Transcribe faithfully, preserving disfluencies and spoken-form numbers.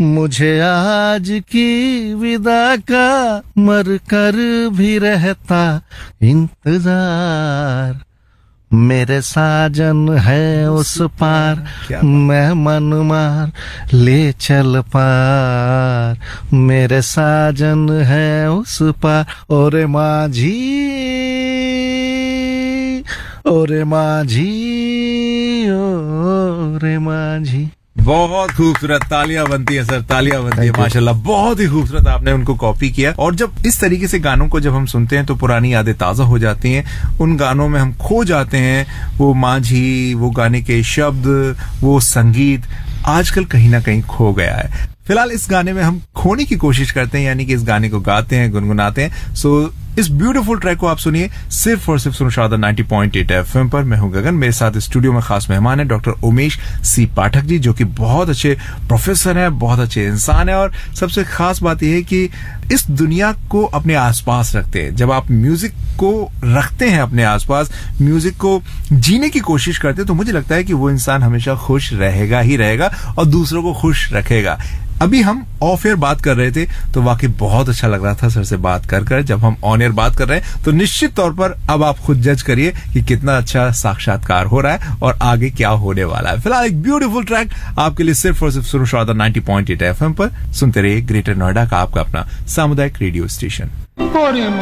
मुझे आज की विदा का मर कर भी रहता इंतजार, मेरे साजन है उस पार, मैं मन मार ले चल पार, मेरे साजन है उस पार, ओरे माझी ओरे माझी ओरे माझी। बहुत खूबसूरत, तालियां बनती है सर, तालियां बनती है माशाल्लाह, बहुत ही खूबसूरत आपने उनको कॉपी किया। और जब इस तरीके से गानों को जब हम सुनते हैं तो पुरानी यादें ताजा हो जाती हैं, उन गानों में हम खो जाते हैं। वो माझी, वो गाने के शब्द, वो संगीत आजकल कहीं ना कहीं खो गया है। फिलहाल इस गाने में हम खोने की कोशिश करते हैं, यानी कि इस गाने को गाते हैं, गुनगुनाते हैं। सो इस ब्यूटीफुल ट्रैक को आप सुनिए सिर्फ और सिर्फ सुनशादा नब्बे पॉइंट आठ एफएम पर। मैं हूं गगन, मेरे साथ स्टूडियो में खास मेहमान है डॉक्टर उमेश सी पाठक जी, जो कि बहुत अच्छे प्रोफेसर हैं, बहुत अच्छे इंसान है। और सबसे खास बात यह है कि इस दुनिया को अपने आसपास रखते हैं। जब आप म्यूजिक को रखते हैं अपने आसपास, म्यूजिक को जीने की कोशिश करते हैं, तो मुझे लगता है कि वो इंसान हमेशा खुश रहेगा ही रहेगा और दूसरों को खुश रखेगा। अभी हम ऑफ एयर बात कर रहे थे तो वाकई बहुत अच्छा लग रहा था सर से बात कर कर। जब हम ऑन एयर बात कर रहे हैं तो निश्चित तौर पर अब आप खुद जज करिए कि कितना अच्छा साक्षात्कार हो रहा है और आगे क्या होने वाला है। फिलहाल एक ब्यूटीफुल ट्रैक आपके लिए सिर्फ और सिर्फ सुनशादा नब्बे पॉइंट आठ एफएम पर। सुनते रहिए ग्रेटर नोएडा का आपका अपना सामुदायिक रेडियो स्टेशन।